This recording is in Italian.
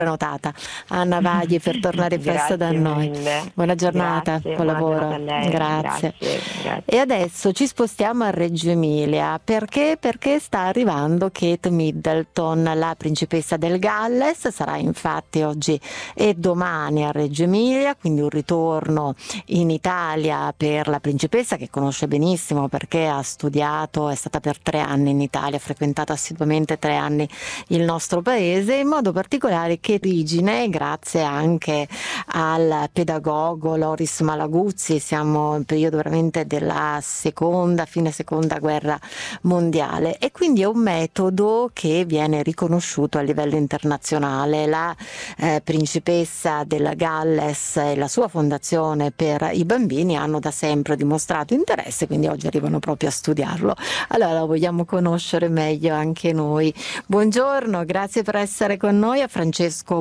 prenotata Anna Vagli per tornare presto da Grazie noi. mille. Buona giornata, Grazie, buon buona giornata lavoro, a lei. grazie. Grazie, E grazie. adesso ci spostiamo a Reggio Emilia perché sta arrivando Kate Middleton, la principessa del Galles. Sarà infatti oggi e domani a Reggio Emilia, quindi un ritorno in Italia per la principessa, che conosce benissimo perché ha studiato, è stata per 3 anni in Italia, ha frequentato assiduamente 3 anni il nostro paese, in modo particolare che origine, grazie anche al pedagogo Loris Malaguzzi. Siamo in periodo veramente della fine seconda guerra mondiale, e quindi è un metodo che viene riconosciuto a livello internazionale. La principessa della Galles e la sua fondazione per i bambini hanno da sempre dimostrato interesse, quindi oggi arrivano proprio a studiarlo. Allora lo vogliamo conoscere meglio anche noi. Buongiorno, grazie per essere con noi, a Francesco